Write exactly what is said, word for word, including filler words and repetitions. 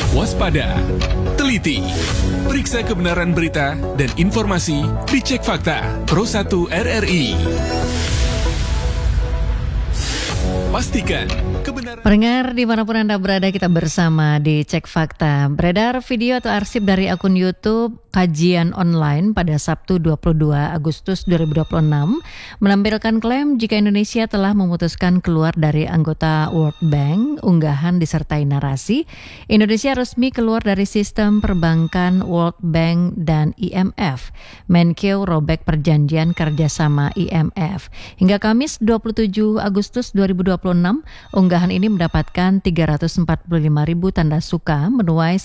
Waspada, teliti, periksa kebenaran berita dan informasi di Cek Fakta Pro satu R R I. Pastikan kebenaran. Pendengar dimanapun Anda berada, kita bersama di Cek Fakta. Beredar video atau arsip dari akun YouTube Kajian Online pada Sabtu dua puluh dua Agustus dua ribu dua puluh enam menampilkan klaim jika Indonesia telah memutuskan keluar dari anggota World Bank. Unggahan disertai narasi Indonesia resmi keluar dari sistem perbankan World Bank dan I M F. Menkeu robek perjanjian kerjasama I M F. Hingga Kamis dua puluh tujuh Agustus dua ribu dua puluh enam, unggahan ini mendapatkan tiga ratus empat puluh lima ribu tanda suka, menuai